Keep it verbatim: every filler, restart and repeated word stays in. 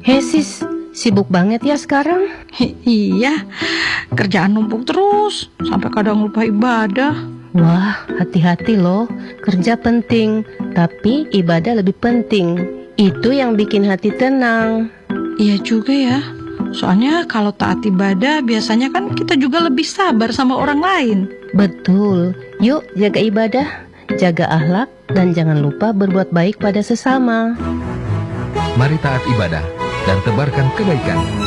Hei sis, sibuk banget ya sekarang? Iya, kerjaan numpuk terus, sampai kadang lupa ibadah. Wah, hati-hati loh. Kerja penting, tapi ibadah lebih penting. Itu yang bikin hati tenang. Iya juga ya, soalnya kalau taat ibadah biasanya kan kita juga lebih sabar sama orang lain. Betul. Yuk jaga ibadah, jaga akhlak, dan jangan lupa berbuat baik pada sesama. Mari taat ibadah dan tebarkan kebaikan.